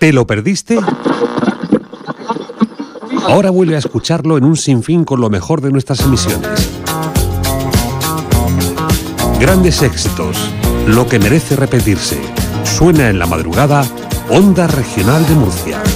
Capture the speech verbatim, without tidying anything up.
¿Te lo perdiste? Ahora vuelve a escucharlo en un sinfín con lo mejor de nuestras emisiones. Grandes éxitos, lo que merece repetirse. Suena en la madrugada, Onda Regional de Murcia.